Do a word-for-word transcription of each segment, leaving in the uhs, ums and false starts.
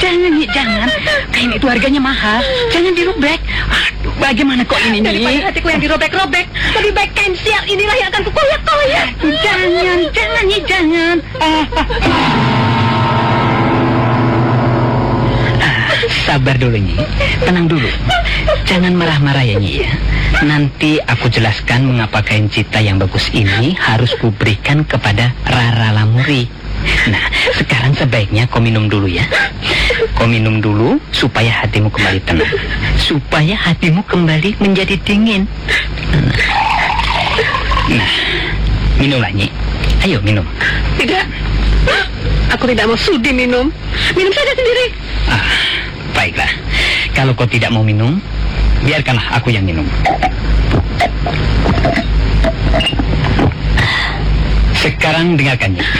Jangan, Nyi, jangan. Kain itu harganya mahal. Jangan dirobek. Aduh, bagaimana kok ini, Nyi? Daripada hatiku yang dirobek-robek, lebih baik kain sial inilah yang akan kukoyak-koyak. Jangan, jangan, Nyi, jangan. Ah, sabar dulu, Nyi. Tenang dulu. Jangan marah-marah ya, Nyi, ya. Nanti aku jelaskan mengapa kain cita yang bagus ini harus kuberikan kepada Rara Lamuri. Nah, sekarang sebaiknya kau minum dulu ya. Kau minum dulu supaya hatimu kembali tenang. Supaya hatimu kembali menjadi dingin. Nah, minumlah, Nyi. Ayo minum. Tidak. Aku tidak mau sudi minum. Minum saja sendiri. Ah, baiklah. Kalau kau tidak mau minum, biarkanlah aku yang minum. Sekarang dengarkan, Nyi.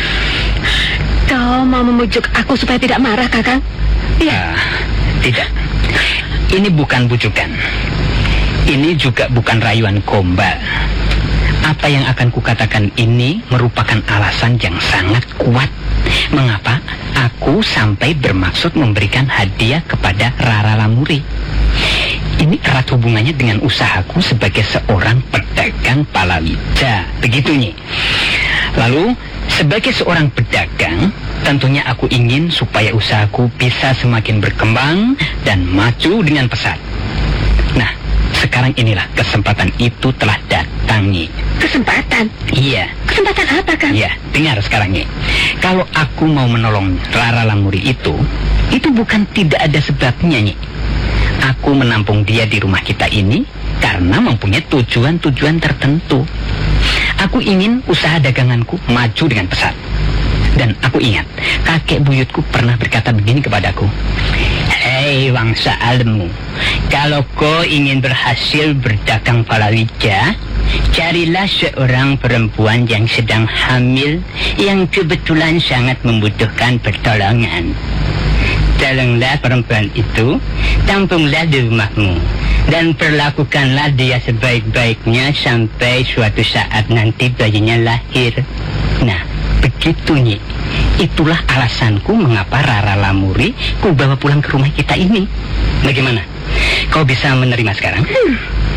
Kau mau memujuk aku supaya tidak marah, Kakang? Ya, tidak. Ini bukan bujukan. Ini juga bukan rayuan gombal. Apa yang akan kukatakan ini merupakan alasan yang sangat kuat mengapa aku sampai bermaksud memberikan hadiah kepada Rara Lamuri. Ini erat hubungannya dengan usahaku sebagai seorang pedagang palawija. Begitu, Nyi. Lalu, sebagai seorang pedagang, tentunya aku ingin supaya usahaku bisa semakin berkembang dan maju dengan pesat. Nah, sekarang inilah kesempatan itu telah datang, Nyi. Kesempatan? Iya. Kesempatan apa, Kang? Iya, dengar sekarang, Nyi. Kalau aku mau menolong Rara Lamuri itu, itu bukan tidak ada sebabnya, Nyi. Aku menampung dia di rumah kita ini karena mempunyai tujuan-tujuan tertentu. Aku ingin usaha daganganku maju dengan pesat. Dan aku ingat, kakek buyutku pernah berkata begini kepadaku. Hei Wangsa Alemu, kalau kau ingin berhasil berdagang palawija, carilah seorang perempuan yang sedang hamil yang kebetulan sangat membutuhkan pertolongan. Tolonglah perempuan itu, tampunglah di rumahmu, dan perlakukanlah dia sebaik-baiknya sampai suatu saat nanti bayinya lahir. Nah, begitu, Nyi. Itulah alasanku mengapa Rara Lamuri ku bawa pulang ke rumah kita ini. Bagaimana? Kau bisa menerima sekarang? Hmm.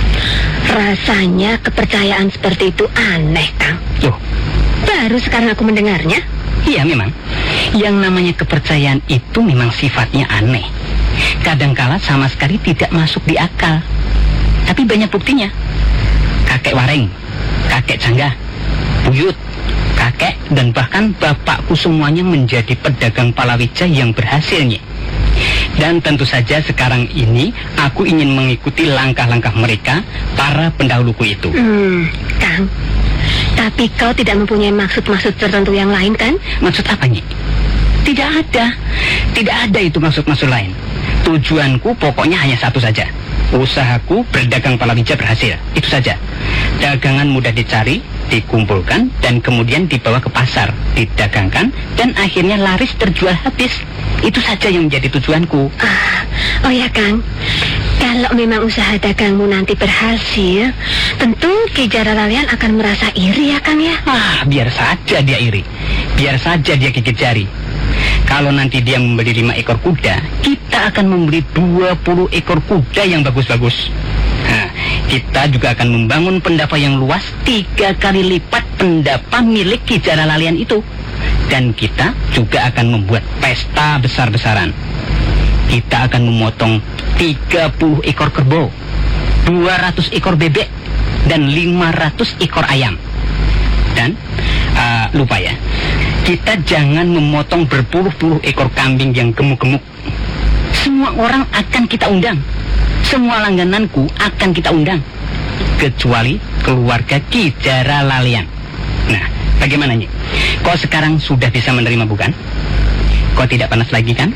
Rasanya kepercayaan seperti itu aneh, Kang. Loh, baru sekarang aku mendengarnya. Iya, memang. Yang namanya kepercayaan itu memang sifatnya aneh. Kadangkala sama sekali tidak masuk di akal. Tapi banyak buktinya. Kakek Wareng, kakek Cangga, buyut, kakek, dan bahkan bapakku semuanya menjadi pedagang palawija yang berhasil, Nyi. Dan tentu saja sekarang ini aku ingin mengikuti langkah-langkah mereka, para pendahuluku itu. Hmm, Kang. Tapi kau tidak mempunyai maksud-maksud tertentu yang lain, kan? Maksud apa, Nyi? Tidak ada. Tidak ada itu maksud-maksud lain. Tujuanku pokoknya hanya satu saja. Usahaku berdagang palawija berhasil. Itu saja. Dagangan mudah dicari, dikumpulkan, dan kemudian dibawa ke pasar, didagangkan, dan akhirnya laris terjual habis. Itu saja yang menjadi tujuanku. Ah, oh ya, Kang. Kalau memang usaha dagangmu nanti berhasil, tentu Ki Jaralalian akan merasa iri, ya, Kang, ya? Ah, biar saja dia iri. Biar saja dia gigit jari. Kalau nanti dia membeli lima ekor kuda, kita akan membeli dua puluh ekor kuda yang bagus-bagus. Nah, kita juga akan membangun pendapa yang luas tiga kali lipat pendapa milik Ki Jaralalian itu. Dan kita juga akan membuat pesta besar-besaran. Kita akan memotong tiga puluh ekor kerbau, dua ratus ekor bebek, dan lima ratus ekor ayam. Dan uh, lupa ya, kita jangan memotong berpuluh-puluh ekor kambing yang gemuk-gemuk. Semua orang akan kita undang. Semua langgananku akan kita undang, kecuali keluarga Ki Jaralalian. Nah, bagaimana, Nyi? Kau sekarang sudah bisa menerima, bukan? Kau tidak panas lagi, kan?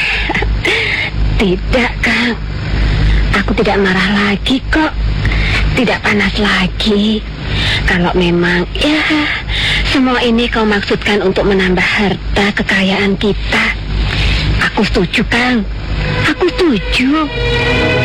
Tidak, Kang. Aku tidak marah lagi kok. Tidak panas lagi. Kalau memang, ya, semua ini kau maksudkan untuk menambah harta kekayaan kita, aku setuju, Kang. Aku setuju.